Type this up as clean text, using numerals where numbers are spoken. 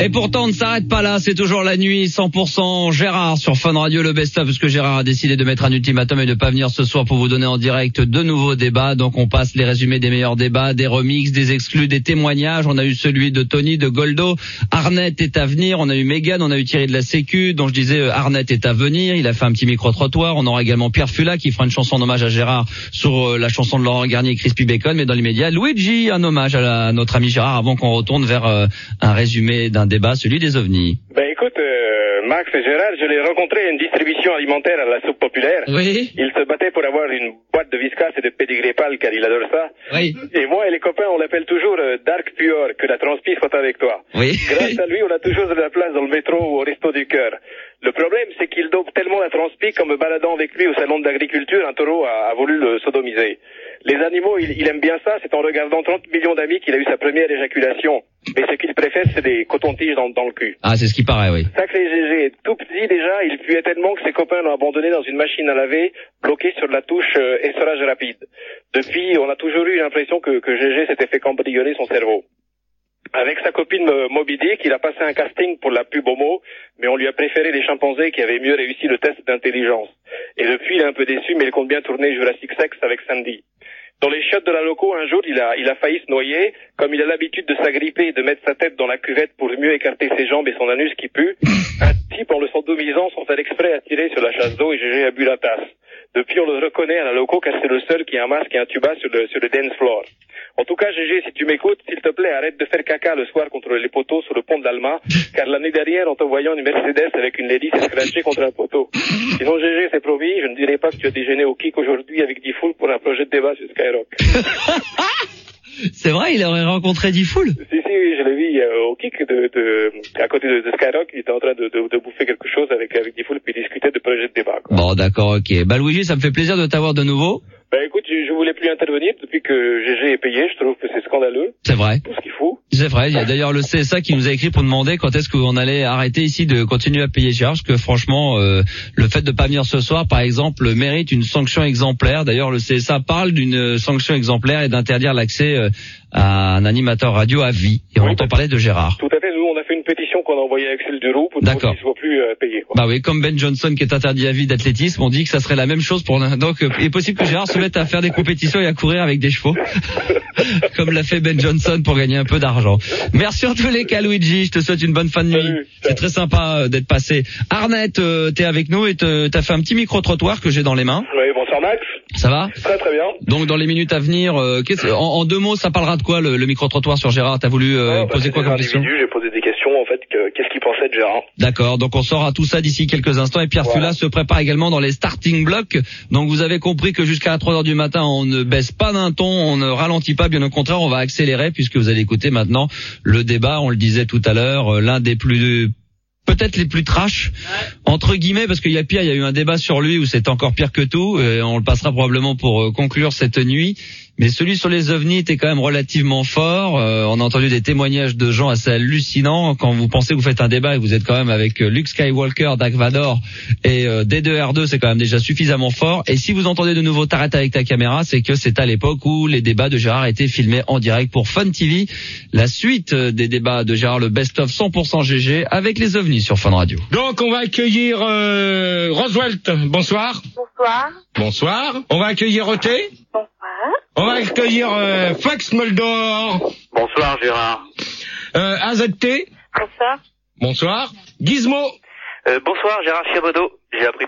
Et pourtant, on ne s'arrête pas là, c'est toujours la nuit, 100% Gérard sur Fun Radio, le best-of, parce que Gérard a décidé de mettre un ultimatum et de pas venir ce soir pour vous donner en direct de nouveaux débats. Donc on passe les résumés des meilleurs débats, des remixes, des exclus, des témoignages. On a eu celui de Tony, de Goldo. Arnett est à venir, on a eu Mégane, on a eu Thierry de la Sécu, dont je disais Arnett est à venir, il a fait un petit micro-trottoir. On aura également Pierre Fula qui fera une chanson en hommage à Gérard sur la chanson de Laurent Garnier et Crispy Bacon. Mais dans l'immédiat, Luigi, un hommage à notre ami Gérard avant qu'on retourne vers un résumé d'un débat, celui des ovnis. Ben écoute, Max et Gérard, je l'ai rencontré à une distribution alimentaire à la soupe populaire. Oui. Il se battait pour avoir une boîte de Whiskas et de pédigré pâle car il adore ça. Oui. Et moi et les copains, on l'appelle toujours Dark Pure, que la transpi soit avec toi. Oui. Grâce à lui, on a toujours de la place dans le métro ou au resto du cœur. Le problème, c'est qu'il dope tellement la transpi qu'en me baladant avec lui au salon de l'agriculture, un taureau a voulu le sodomiser. Les animaux, il aime bien ça, c'est en regardant 30 millions d'amis qu'il a eu sa première éjaculation. Mais ce qu'il préfère, c'est des cotons-tiges dans le cul. Ah, c'est ce qui paraît, oui. Sacré GG, tout petit déjà, il puait tellement que ses copains l'ont abandonné dans une machine à laver, bloqué sur la touche essorage rapide. Depuis, on a toujours eu l'impression que GG s'était fait cambrioler son cerveau. Avec sa copine Moby Dick, il a passé un casting pour la pub homo, mais on lui a préféré les chimpanzés qui avaient mieux réussi le test d'intelligence. Et depuis, il est un peu déçu, mais il compte bien tourner Jurassic Sex avec Sandy. Dans les chiottes de la loco, un jour, il a failli se noyer. Comme il a l'habitude de s'agripper et de mettre sa tête dans la cuvette pour mieux écarter ses jambes et son anus qui pue, un type, en le sodomisant, sans faire exprès, a tiré sur la chasse d'eau et GG a bu la tasse. Depuis, on le reconnaît à la loco car c'est le seul qui a un masque et un tuba sur le dance floor. En tout cas, GG, si tu m'écoutes, s'il te plaît, arrête de faire caca le soir contre les poteaux sur le pont de l'Alma, car l'année dernière, en te voyant une Mercedes avec une lady s'est scratchée contre un poteau. Sinon, GG, c'est promis, je ne dirai pas que tu as déjeuné au kick aujourd'hui avec D-Fool pour un projet de débat sur Skyrock. C'est vrai, il aurait rencontré D-Fool? Si, je l'ai vu au kick à côté de Skyrock, il était en train de bouffer quelque chose avec D-Fool puis discuter de projet de débat, quoi. Bon, d'accord, ok. Bah, Luigi, ça me fait plaisir de t'avoir de nouveau. Ben écoute, je voulais plus intervenir depuis que GG est payé, je trouve que c'est scandaleux. C'est vrai. Tout ce qu'il faut. C'est vrai, il y a d'ailleurs le CSA qui nous a écrit pour demander quand est-ce qu'on allait arrêter ici de continuer à payer Gérard, parce que franchement, le fait de pas venir ce soir, par exemple, mérite une sanction exemplaire. D'ailleurs, le CSA parle d'une sanction exemplaire et d'interdire l'accès à un animateur radio à vie. Et on entend parler de Gérard. Tout à fait, nous on a fait une pétition qu'on a envoyée à Axel Duroux pour qu'il ne soit plus payé. Quoi. Bah oui, comme Ben Johnson qui est interdit à vie d'athlétisme, on dit que ça serait la même chose pour... Donc, il est possible que Gérard se mette à faire des compétitions et à courir avec des chevaux, comme l'a fait Ben Johnson pour gagner un peu d'argent. Merci en tous les cas, Luigi, je te souhaite une bonne fin de nuit. Salut. C'est très sympa d'être passé. Arnett, t'es avec nous et t'as fait un petit micro-trottoir que j'ai dans les mains. Oui, bonsoir Max. Ça va? Très très bien. Donc dans les minutes à venir, en deux mots, ça parlera de quoi le micro-trottoir sur Gérard? T'as voulu poser quoi comme question? J'ai posé des questions en fait, qu'est-ce qu'il pensait de Gérard? D'accord, donc on saura tout ça d'ici quelques instants et Pierre Fula se prépare également dans les starting blocks. Donc vous avez compris que jusqu'à 3h du matin, on ne baisse pas d'un ton, on ne ralentit pas, bien au contraire, on va accélérer puisque vous allez écouter maintenant le débat, on le disait tout à l'heure, l'un des plus... peut-être les plus trash, entre guillemets, parce qu'il y a pire, il y a eu un débat sur lui où c'est encore pire que tout, et on le passera probablement pour conclure cette nuit. Mais celui sur les ovnis était quand même relativement fort. On a entendu des témoignages de gens assez hallucinants. Quand vous pensez que vous faites un débat et que vous êtes quand même avec Luke Skywalker, Dark Vador et D2R2, c'est quand même déjà suffisamment fort. Et si vous entendez de nouveau t'arrêtes avec ta caméra, c'est que c'est à l'époque où les débats de Gérard étaient filmés en direct pour Fun TV. La suite des débats de Gérard, le best-of 100% GG avec les ovnis sur Fun Radio. Donc on va accueillir Roswelt. Bonsoir. Bonsoir. Bonsoir. On va accueillir Oté. Bonsoir. On va accueillir Fax Moldor. Bonsoir Gérard. AZT. Bonsoir. Bonsoir. Gizmo. Bonsoir Gérard Chiabodo. J'ai appris